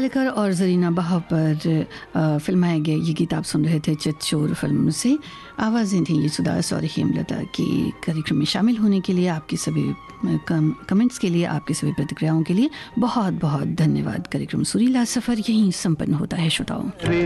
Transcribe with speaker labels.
Speaker 1: पालेकर और जरीना बहाव पर फिल्माए गए ये गीत आप सुन रहे थे चितचोर फिल्म से। आवाज़ें थी येसुदास और हेमलता की। कार्यक्रम में शामिल होने के लिए, आपकी सभी कमेंट्स के लिए, आपकी सभी प्रतिक्रियाओं के लिए बहुत बहुत धन्यवाद। कार्यक्रम सुरीला सफ़र यहीं संपन्न होता है श्रोताओं।